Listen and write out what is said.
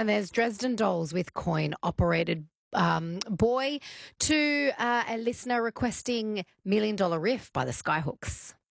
And there's Dresden Dolls with coin operated boy to a listener requesting $1 Million Riff by the Skyhooks.